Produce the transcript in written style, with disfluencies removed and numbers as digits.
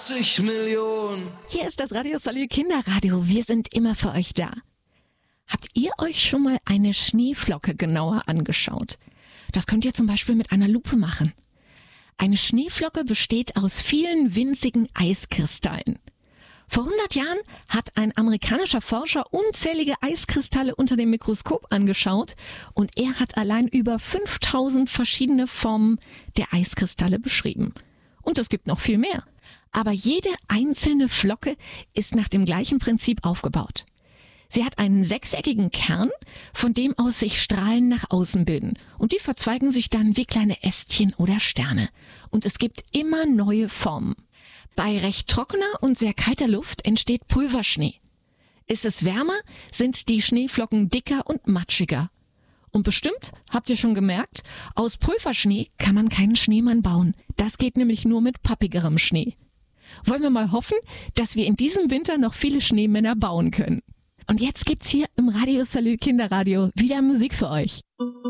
80 Millionen. Hier ist das Radio Salü Kinderradio. Wir sind immer für euch da. Habt ihr euch schon mal eine Schneeflocke genauer angeschaut? Das könnt ihr zum Beispiel mit einer Lupe machen. Eine Schneeflocke besteht aus vielen winzigen Eiskristallen. Vor 100 Jahren hat ein amerikanischer Forscher unzählige Eiskristalle unter dem Mikroskop angeschaut und er hat allein über 5000 verschiedene Formen der Eiskristalle beschrieben. Und es gibt noch viel mehr. Aber jede einzelne Flocke ist nach dem gleichen Prinzip aufgebaut. Sie hat einen sechseckigen Kern, von dem aus sich Strahlen nach außen bilden. Und die verzweigen sich dann wie kleine Ästchen oder Sterne. Und es gibt immer neue Formen. Bei recht trockener und sehr kalter Luft entsteht Pulverschnee. Ist es wärmer, sind die Schneeflocken dicker und matschiger. Und bestimmt, habt ihr schon gemerkt, aus Pulverschnee kann man keinen Schneemann bauen. Das geht nämlich nur mit pappigerem Schnee. Wollen wir mal hoffen, dass wir in diesem Winter noch viele Schneemänner bauen können. Und jetzt gibt's hier im Radio Salü Kinderradio wieder Musik für euch.